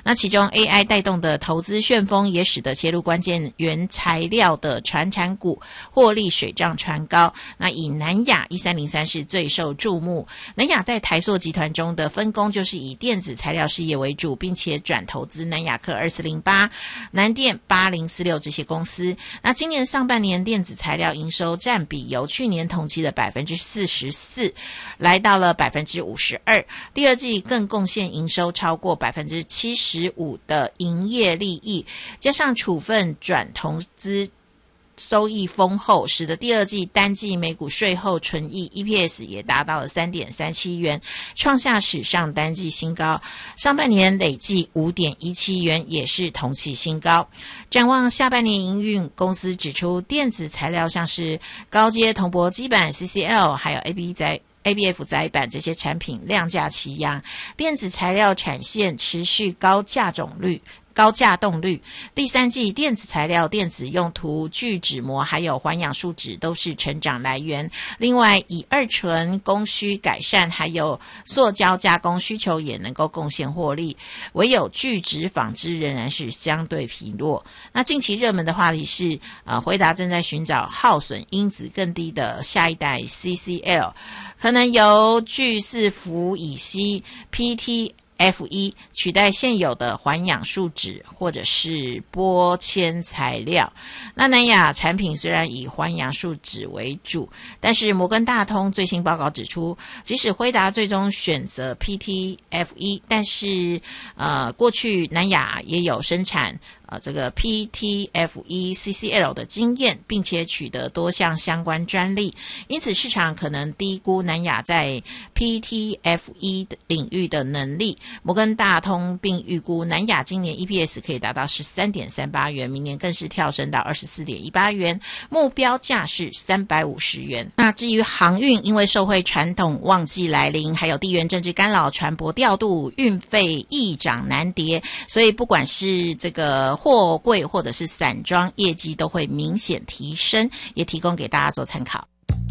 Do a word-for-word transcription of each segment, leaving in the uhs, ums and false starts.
那其中 A I 带动的投资旋风也使得切入关键原材料的传产股获利水涨船高。那以南亚一三零三是最受注目。南亚在台塑集团中的分工就是以电子材料事业为主，并且转投资南亚科二四零八、南电八零四六这些公司。那今年上半年电子材料营收占比由去年同期的百分之四十四来到了百分之五十二，第二季更贡献营收超过百分之七十五的营业利益，加上处分转投资收益丰厚，使得第二季单季每股税后纯益 E P S 也达到了 三点三七元，创下史上单季新高。上半年累计 五点一七元，也是同期新高。展望下半年营运，公司指出电子材料像是高阶铜箔基板 C C L 还有 A B 载A B F 载板这些产品量价齐扬，电子材料产线持续高价种率高价动率，第三季电子材料、电子用途聚酯膜还有环氧树脂都是成长来源。另外，以二醇供需改善，还有塑胶加工需求也能够贡献获利。唯有聚酯纺织仍然是相对疲弱。那近期热门的话题是，呃，辉达正在寻找耗损因子更低的下一代 C C L， 可能由聚四氟乙烯 P T F 一 取代现有的环氧树脂或者是玻纤材料。那南亚产品虽然以环氧树脂为主，但是摩根大通最新报告指出，即使辉达最终选择 P T F 一， 但是呃，过去南亚也有生产呃，这个 P T F 一 C C L 的经验，并且取得多项相关专利，因此市场可能低估南亚在 P T F 一 领域的能力。摩根大通并预估南亚今年 E P S 可以达到 十三点三八元，明年更是跳升到 二十四点一八元，目标价是三百五十元。那至于航运，因为受惠传统旺季来临，还有地缘政治干扰、船舶调度、运费易涨难跌，所以不管是这个货柜或者是散装，业绩都会明显提升，也提供给大家做参考。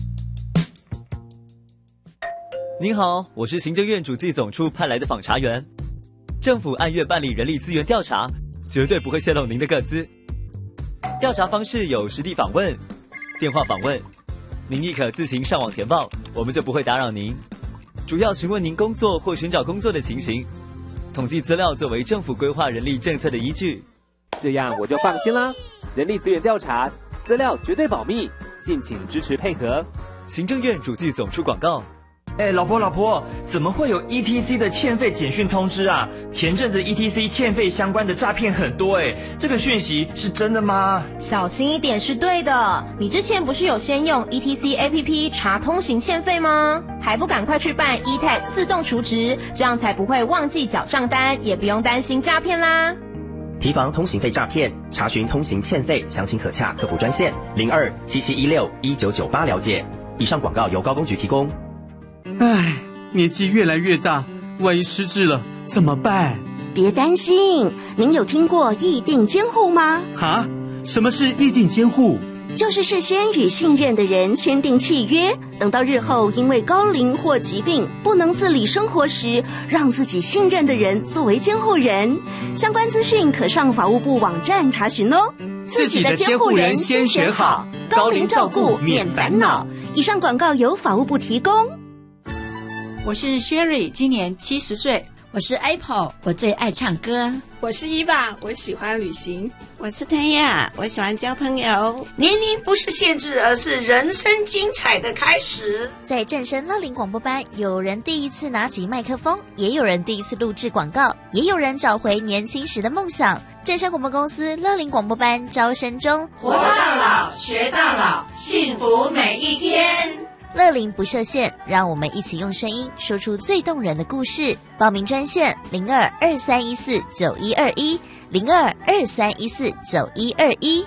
您好，我是行政院主计总处派来的访查员。政府按月办理人力资源调查，绝对不会泄露您的个资。调查方式有实地访问、电话访问，您亦可自行上网填报，我们就不会打扰您。主要询问您工作或寻找工作的情形，统计资料作为政府规划人力政策的依据。 这样我就放心啦，人力资源调查资料绝对保密，敬请支持配合。 行政院主计总处广告。 哎，老婆老婆，怎么会有 E T C 的欠费简讯通知啊？前阵子 E T C 欠费相关的诈骗很多哎，这个讯息是真的吗？ 小心一点是对的。你之前不是有先用 E T C A P P 查通行欠费吗？还不赶快去办 E T A G 自动储值，这样才不会忘记缴账单，也不用担心诈骗啦。 提防通行费诈骗，查询通行欠费，详情可洽客服专线零二七七一六一九九八了解。以上广告由高工局提供。 唉，年纪越来越大，万一失智了怎么办？ 别担心，您有听过议定监护吗？ 哈？什么是议定监护？ 就是事先与信任的人签订契约，等到日后因为高龄或疾病不能自理生活时，让自己信任的人作为监护人。相关资讯可上法务部网站查询哦。 自己的监护人先选好，高龄照顾免烦恼。 以上广告由法务部提供。 我是 Sherry， 今年七十岁。 我是 Apple， 我最爱唱歌。 我是伊娃，我喜欢旅行。 我是泰亚，我喜欢交朋友。 年龄不是限制，而是人生精彩的开始。 在正声乐龄广播班，有人第一次拿起麦克风，也有人第一次录制广告，也有人找回年轻时的梦想。正声广播公司乐龄广播班招生中， 活到老，学到老，幸福每一天。 乐龄不设限，让我们一起用声音说出最动人的故事。报名专线零二二三一四九一二一零二二三一四九一二一。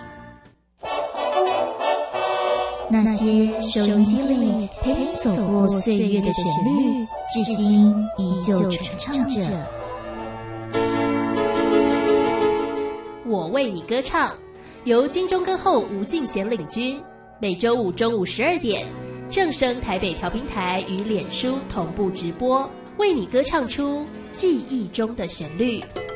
那些收音机里陪你走过岁月的旋律，至今依旧传唱着。 我为你歌唱，由金钟歌后吴敬贤领军，每周五中午十二点。正声台北调频台与脸书同步直播，为你歌唱出记忆中的旋律。